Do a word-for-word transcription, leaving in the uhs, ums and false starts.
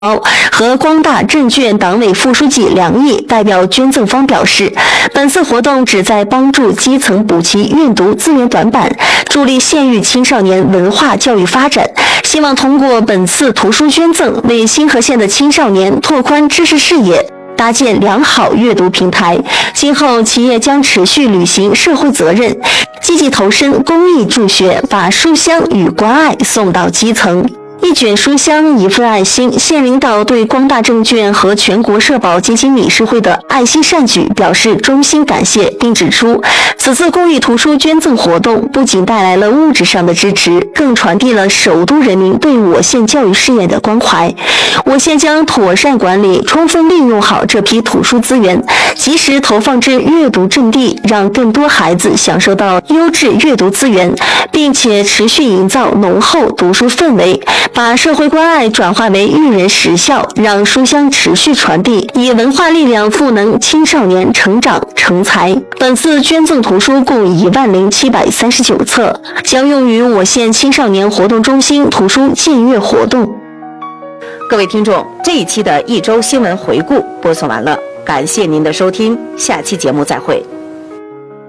和光大证券党委副书记梁毅代表捐赠方表示，本次活动旨在帮助基层补齐阅读资源短板，助力县域青少年文化教育发展。希望通过本次图书捐赠，为新河县的青少年拓宽知识视野，搭建良好阅读平台。今后企业将持续履行社会责任，积极投身公益助学，把书香与关爱送到基层。一卷书香，一份爱心。县领导对光大证券和全国社保基金理事会的爱心善举表示衷心感谢，并指出，此次公益图书捐赠活动不仅带来了物质上的支持，更传递了首都人民对我县教育事业的关怀。我县将妥善管理，充分利用好这批图书资源，及时投放至阅读阵地，让更多孩子享受到优质阅读资源，并且持续营造浓厚读书氛围，把社会关爱转化为育人实效，让书香持续传递，以文化力量赋能青少年成长成才。本次捐赠图书共一万零七百三十九册，将用于我县青少年活动中心图书借阅活动。 各位听众，这一期的一周新闻回顾播送完了，感谢您的收听，下期节目再会。